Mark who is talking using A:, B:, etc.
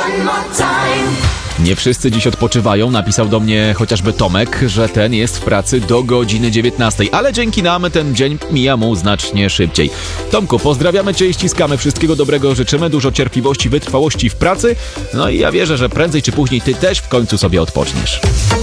A: Nie wszyscy dziś odpoczywają, napisał do mnie chociażby Tomek, że ten jest w pracy do godziny 19, ale dzięki nam ten dzień mija mu znacznie szybciej. Tomku, pozdrawiamy Cię i ściskamy, wszystkiego dobrego życzymy, dużo cierpliwości, wytrwałości w pracy, no i ja wierzę, że prędzej czy później Ty też w końcu sobie odpoczniesz.